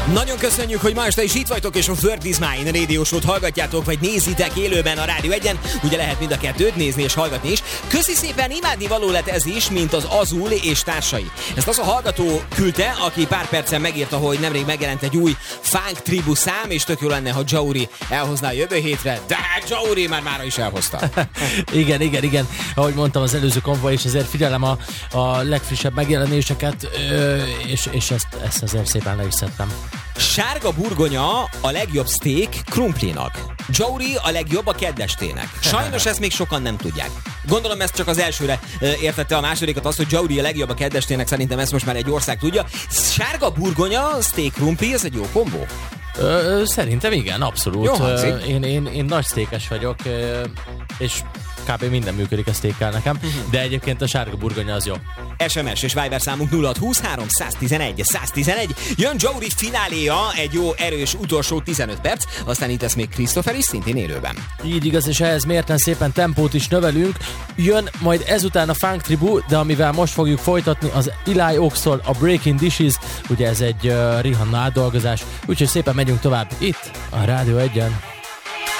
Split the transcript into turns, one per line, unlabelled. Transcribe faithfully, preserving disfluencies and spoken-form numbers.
Nagyon köszönjük, hogy ma este is itt vagytok, és a Word is Mine Radio Show-t hallgatjátok, vagy nézitek élőben a Rádió egyen. Ugye lehet mind a kettőt nézni és hallgatni is. Köszi szépen, imádni való lett ez is, mint az Azul és társai. Ezt az a hallgató küldte, aki pár percen megírta, hogy nemrég megjelent egy új Funk Tribu szám, és tök jó lenne, ha Jauri elhozná a jövő hétre, de Jauri már mára is elhozta.
igen, igen, igen. Ahogy mondtam az előző konvoi, és ezért figyelem a, a legfrissebb megjelenéseket, és, és ezt, ezt azért szépen le is szedtem.
Sárga burgonya a legjobb steak krumplinak. Jauri a legjobb a kedvestének. Sajnos ezt még sokan nem tudják. Gondolom ezt csak az elsőre értette, a másodikat az, hogy Jauri a legjobb a kedvestének, szerintem ezt most már egy ország tudja. Sárga burgonya, steak krumpli, ez egy jó kombó?
Ö, szerintem igen, abszolút.
Jó,
én, én, én nagy sztékes vagyok, és kb. Minden működik a sztékkel nekem, de egyébként a sárga burgonya az jó.
es em es és Viber számunk nulla húszhárom száztizenegy száztizenegy. Jön Jauri fináléja, egy jó erős utolsó tizenöt perc, aztán itt lesz még Christopher is, szintén élőben.
Így igaz, és ehhez mérten szépen tempót is növelünk. Jön majd ezután a Funk Tribu, de amivel most fogjuk folytatni, az Eli Oxol, a Breaking Dishes, ugye ez egy uh, Rihanna átdolgozás, úgyhogy szépen megyünk tovább itt a Rádió egyen.